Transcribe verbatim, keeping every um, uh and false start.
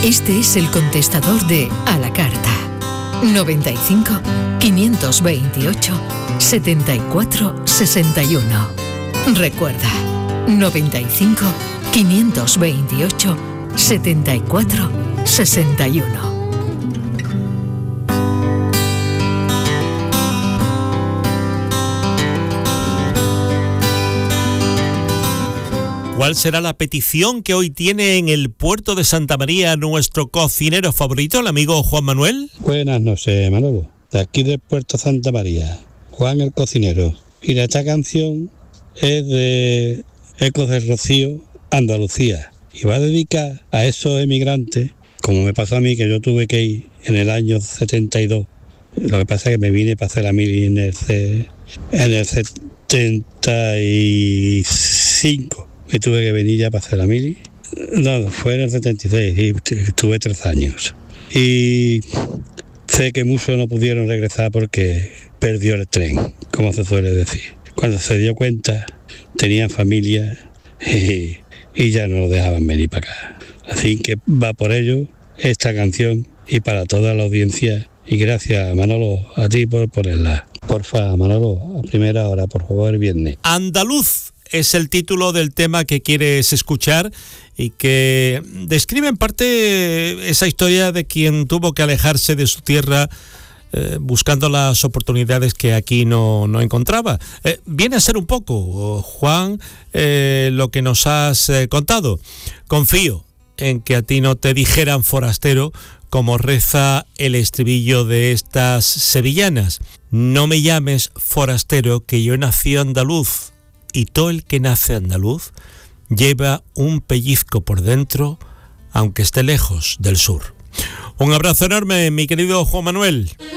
Este es el contestador de A la Carta. noventa y cinco, quinientos veintiocho, setenta y cuatro sesenta y uno. Recuerda, noventa y cinco, quinientos veintiocho, setenta y cuatro sesenta y uno. ¿Cuál será la petición que hoy tiene en el puerto de Santa María nuestro cocinero favorito, el amigo Juan Manuel? Buenas noches, Manolo. De aquí del puerto Santa María, Juan el cocinero. Mira, esta canción es de Ecos del Rocío, Andalucía. Y va a dedicar a esos emigrantes, como me pasó a mí, que yo tuve que ir en el año setenta y dos. Lo que pasa es que me vine para hacer la mili en el, C, en el setenta y cinco. Me tuve que venir ya para hacer la mili. No, fue en el setenta y seis y estuve tres años. Y sé que muchos no pudieron regresar porque perdió el tren, como se suele decir. Cuando se dio cuenta, tenían familia y, y ya no lo dejaban venir para acá. Así que va por ello esta canción y para toda la audiencia. Y gracias, Manolo, a ti por ponerla. Porfa, Manolo, a primera hora, por favor, el viernes. Andaluz es el título del tema que quieres escuchar y que describe en parte esa historia de quien tuvo que alejarse de su tierra eh, buscando las oportunidades que aquí no, no encontraba. Eh, viene a ser un poco, Juan, eh, lo que nos has eh, contado. Confío en que a ti no te dijeran forastero, como reza el estribillo de estas sevillanas. No me llames forastero, que yo nací andaluz. Y todo el que nace andaluz lleva un pellizco por dentro, aunque esté lejos del sur. Un abrazo enorme, mi querido Juan Manuel.